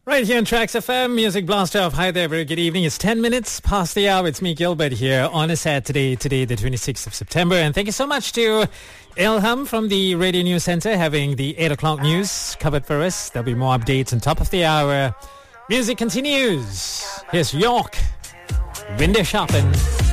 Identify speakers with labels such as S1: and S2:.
S1: Right here on Tracks FM, Music Blaster off. Hi there, very good evening. It's 10 minutes past the hour. It's me, Gilbert, here on a Saturday, today the 26th of September. And thank you so much to Ilham from the Radio News Centre having the 8 o'clock news covered for us. There'll be more updates on top of the hour. Music continues. Here's York, Window Shopping.